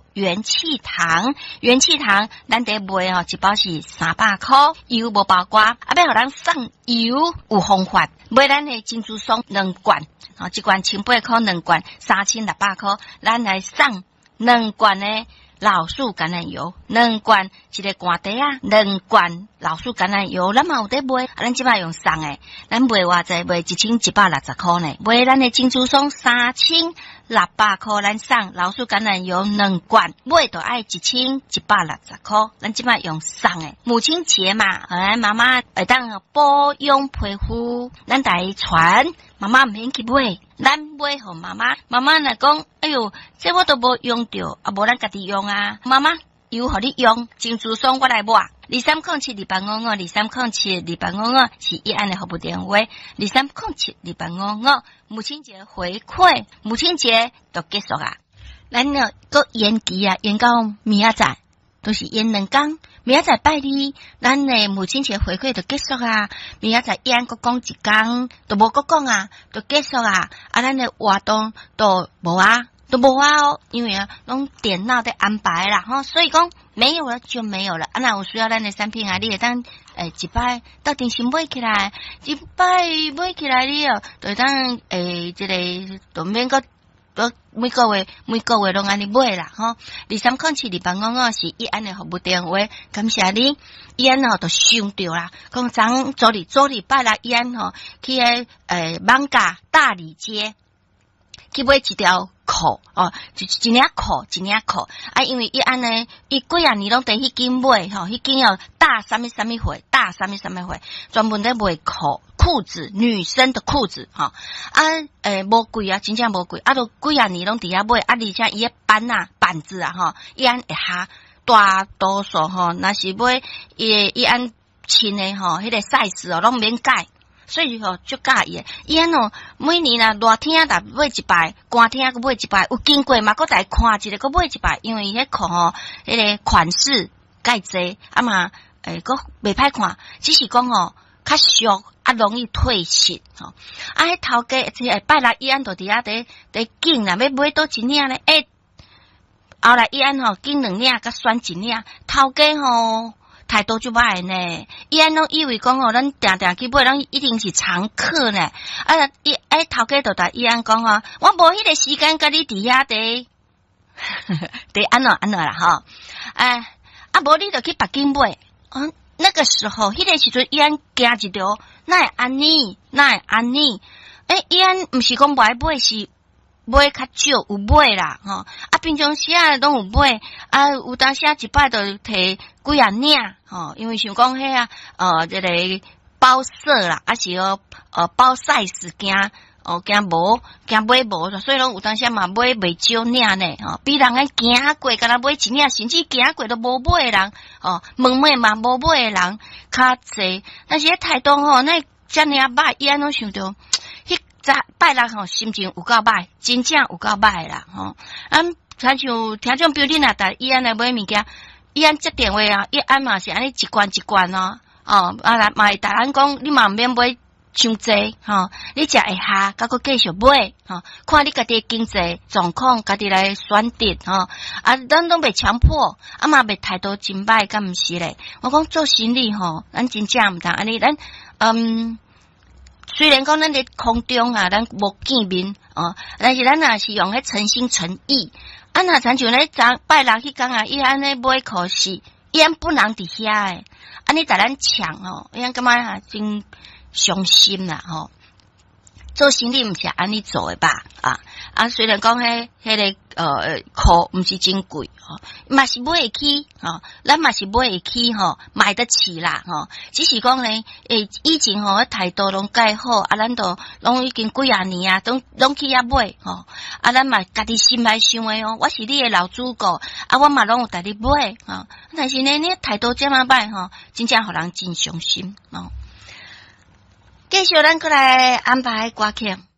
元气糖，元气糖咱得卖吼，一包是300块，油无包括，要互咱送油有方法，买咱的珍珠松2罐，一罐1800块，2罐3600块，咱来送2罐的老树橄榄油，2罐一个罐底啊，2罐老树橄榄油，咱嘛有得卖，咱即摆用送诶，咱卖偌济，卖1160块呢，卖咱的珍珠松3600块，咱送老树橄榄油2罐，买就爱1160块，咱即摆用送诶。母亲节嘛，妈妈会当保养皮肤，咱来传，妈妈毋免去买，咱买互妈妈，妈妈若讲，哎哟，这我都无用着，啊无咱家己用啊，妈妈油互你用，珍珠松我来抹。2307285523072855是一安的服务电话，23072855母亲节回馈，母亲节就结束啊。咱呢搁延期啊，延到明仔载，都是延2天。明仔载拜你，咱的母亲节回馈就结束啊。明仔载延搁讲1天，都无搁讲啊，就结束啊。啊，咱的活动都无啊。都无啊哦，因为啊，拢电脑在安排啦吼，所以讲没有了就没有了。啊，那有需要咱的产品啊，你会当一摆到电信买起来，一摆买起来你哦，就当这个都免个都每个月拢安尼买啦吼。23072855是一安的服务电话，感谢你，一安吼都想到啦，讲昨日拜六一安吼去艋舺大理街去买一条裤哦，就一领裤啊，因为伊安尼，伊几啊年拢伫迄间买吼，迄间要大什么会，专门在卖裤子，女生的裤子吼无贵啊，真正无贵，啊，都几啊年拢伫遐买，啊，而且伊个板子啊吼，伊安会下大多数吼，若是买伊安穿的吼，迄个 size 哦，拢免改。所以吼就介意，伊安哦每年啊热天啊买一摆，寒天啊买一摆，有经过嘛，搁来看一个，搁买一摆，因为伊迄裤吼，迄个款式介济，啊嘛搁袂歹看，只是讲吼较俗啊，容易褪色吼。啊，迄头家即拜六伊安就伫遐伫拣啦，要买倒一领咧，后来伊安吼拣2领，甲选1领，头家吼。态度就歹呢，伊安拢以为讲吼，咱定去买，咱一定是常客呢。头家就甲伊安讲吼，我无迄个时间甲你伫遐伫安怎啦吼，无你就去北京买。那个时候，迄个时阵伊安惊一条，哪会安尼？伊安毋是讲袂买是。买较少有买啦吼，平常时啊拢有买，有当时一摆就摕几啊领吼，因为想讲迄这个包色啦，是包 size 惊买无，所以拢有当时嘛买袂少领呢吼，比人行过，敢若买1领，甚至行过都无买的人问嘛无买的人较济，但是态度吼，那遮尔歹，伊安拢想着。拜六吼心情有够歹，真正有够歹啦吼。亲像听众朋友若带伊安来买物件，伊安接电话啊，伊安嘛是安尼一罐哦，嘛会大人讲你嘛毋免买伤济吼，你才会下，甲佫继续买吼，看你家己经济状况，家己来选择吼。咱拢袂强迫，嘛袂态度真歹，敢毋是咧？我讲做生意吼，咱真正毋通安尼，咱虽然讲咱伫空中啊，咱无见面但是咱若是用迄诚心诚意。若亲像咧拜六迄天啊，伊安尼买裤是，伊安本人伫遐诶，安尼甲咱抢吼，伊安感觉真伤心啦吼。做生意毋是安尼做诶吧？虽然讲迄个裤毋是真贵嘛是买会起咱嘛是买会起买得起啦只是讲咧以前态度拢介好咱都拢已经几啊年啊，拢去遐买咱嘛家己心来想诶我是你诶老主顾我嘛拢有带你买但是呢，你态度这么歹真正互人真伤心继续咱过来安排歌曲。